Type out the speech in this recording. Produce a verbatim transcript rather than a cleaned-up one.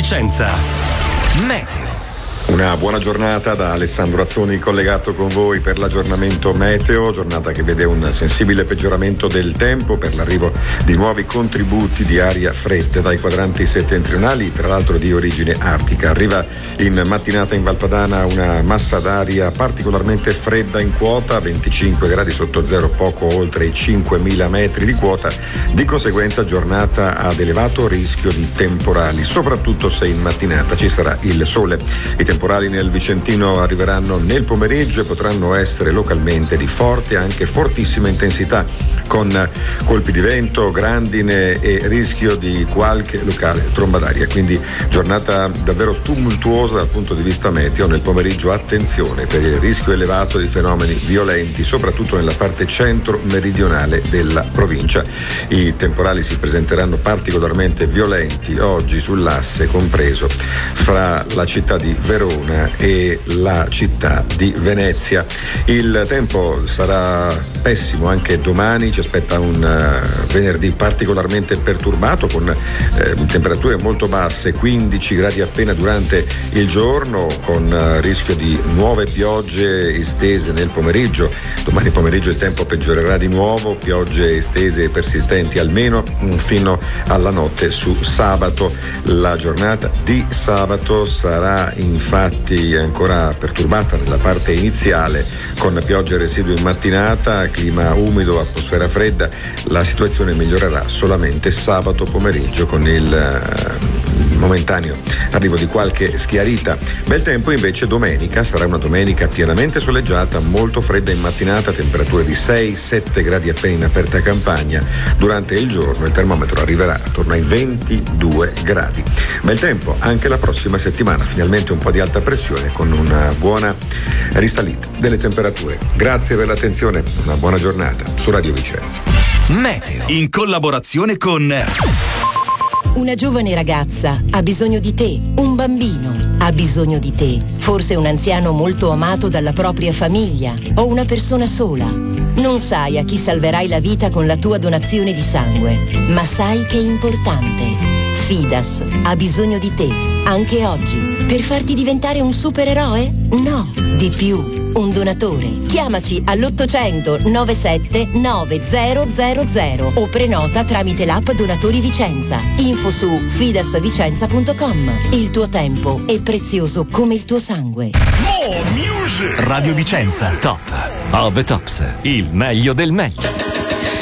Vicenza. Meteo. Una buona giornata da Alessandro Azzoni, collegato con voi per l'aggiornamento meteo, giornata che vede un sensibile peggioramento del tempo per l'arrivo di nuovi contributi di aria fredda dai quadranti settentrionali, tra l'altro di origine artica. Arriva in mattinata in Valpadana una massa d'aria particolarmente fredda in quota, venticinque gradi sotto zero, poco oltre i cinquemila metri di quota, di conseguenza giornata ad elevato rischio di temporali, soprattutto se in mattinata ci sarà il sole. I temporali nel Vicentino arriveranno nel pomeriggio e potranno essere localmente di forte, anche fortissima intensità, con colpi di vento, grandine e rischio di qualche locale tromba d'aria. Quindi giornata davvero tumultuosa dal punto di vista meteo. Nel pomeriggio attenzione per il rischio elevato di fenomeni violenti, soprattutto nella parte centro-meridionale della provincia. I temporali si presenteranno particolarmente violenti oggi sull'asse compreso fra la città di Verona e la città di Venezia. Il tempo sarà pessimo anche domani, ci aspetta un uh, venerdì particolarmente perturbato con uh, temperature molto basse, quindici gradi appena durante il giorno, con uh, rischio di nuove piogge estese nel pomeriggio. Domani pomeriggio il tempo peggiorerà di nuovo, piogge estese e persistenti almeno fino alla notte su sabato. La giornata di sabato sarà infatti ancora perturbata nella parte iniziale, con piogge residue in mattinata, clima umido, atmosfera fredda. La situazione migliorerà solamente sabato pomeriggio con il uh, momentaneo arrivo di qualche schiarita. Bel tempo invece domenica, sarà una domenica pienamente soleggiata, molto fredda in mattinata, temperature di sei sette gradi appena in aperta campagna. Durante il giorno il termometro arriverà attorno ai ventidue gradi. Bel tempo anche la prossima settimana, finalmente un po' di alta pressione con una buona risalita delle temperature. Grazie per l'attenzione, una buona giornata su Radio Vicenza. Meteo in collaborazione con Una giovane ragazza ha bisogno di te, un bambino ha bisogno di te, forse un anziano molto amato dalla propria famiglia o una persona sola. Non sai a chi salverai la vita con la tua donazione di sangue, ma sai che è importante. Fidas ha bisogno di te, anche oggi, per farti diventare un supereroe? No, di più. Un donatore. Chiamaci all'ottocento novantasette novecento o prenota tramite l'app Donatori Vicenza. Info su fidasvicenza punto com. Il tuo tempo è prezioso come il tuo sangue. Radio Vicenza, top of the tops, il meglio del meglio.